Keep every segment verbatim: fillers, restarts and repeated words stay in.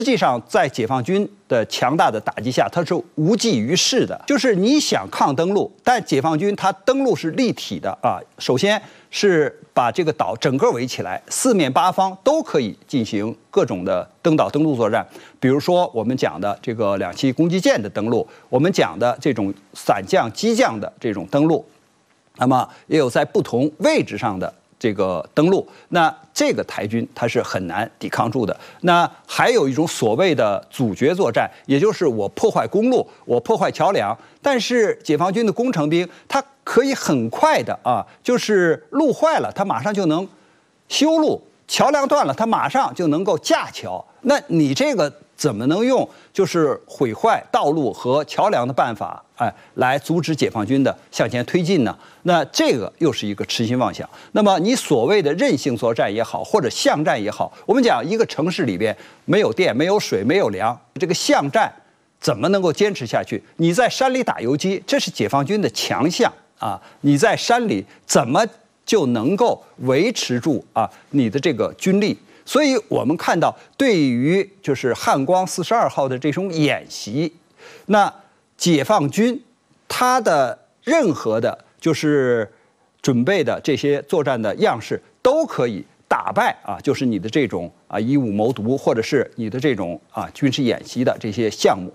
实际上，在解放军的强大的打击下，它是无济于事的。就是你想抗登陆，但解放军它登陆是立体的啊。首先是把这个岛整个围起来，四面八方都可以进行各种的登岛登陆作战。比如说我们讲的这个两栖攻击舰的登陆，我们讲的这种伞降、机降的这种登陆，那么也有在不同位置上的这个登陆，那这个台军它是很难抵抗住的。那还有一种所谓的阻绝作战，也就是我破坏公路，我破坏桥梁，但是解放军的工程兵他可以很快的啊，就是路坏了，他马上就能修路；桥梁断了，他马上就能够架桥。那你这个怎么能用就是毁坏道路和桥梁的办法，哎，来阻止解放军的向前推进呢？那这个又是一个痴心妄想。那么你所谓的韧性作战也好，或者巷战也好，我们讲一个城市里边没有电、没有水、没有粮，这个巷战怎么能够坚持下去？你在山里打游击，这是解放军的强项啊！你在山里怎么就能够维持住啊你的这个军力？所以我们看到，对于就是汉光四十二号的这种演习，那解放军他的任何的就是准备的这些作战的样式，都可以打败啊，就是你的这种啊以武谋独，或者是你的这种啊军事演习的这些项目。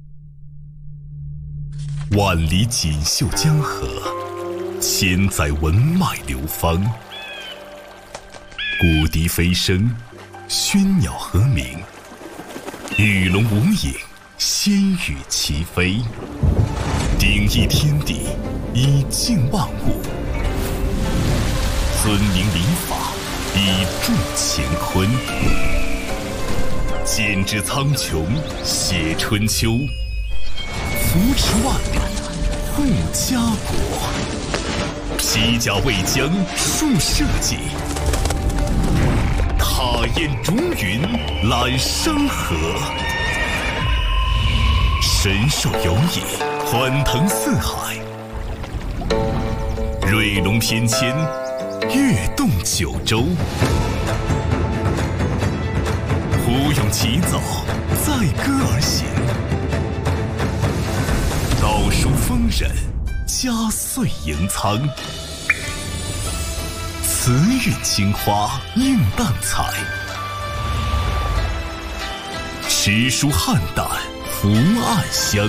万里锦绣江河，千载文脉流芳。古笛飞声，喧鸟和鸣，与龙无影，仙羽齐飞。鼎益天地，以静万物；尊明礼法，以助乾坤。剪纸苍穹，写春秋；扶持万里，护家国。披甲为将，树社稷。踏雁逐云，揽山河；神兽游弋，欢腾四海；瑞龙翩跹，跃动九州；虎勇齐走，载歌而行；道书丰稔，家岁盈仓。慈韵青花映淡彩，诗书汉胆福暗香。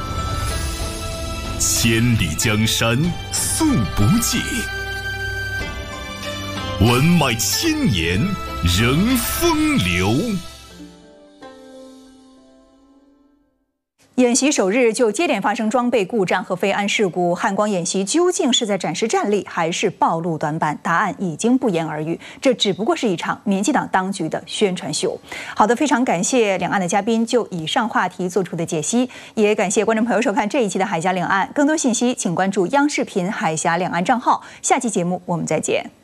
千里江山素不尽，文脉千年仍风流。 演习首日就接连发生装备故障和飞安事故，汉光演习究竟是在展示战力，还是暴露短板？答案已经不言而喻，这只不过是一场民进党当局的宣传秀。好的，非常感谢两岸的嘉宾就以上话题做出的解析，也感谢观众朋友收看这一期的海峡两岸。更多信息请关注央视频海峡两岸账号。下期节目我们再见。